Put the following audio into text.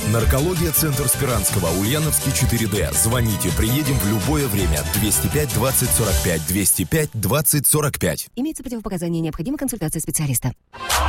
Наркология, центр Спиранского, Ульяновский, 4D. Звоните, приедем в любое время. 205 20 45, 205 20 45. Имеются противопоказания, необходима консультация специалиста.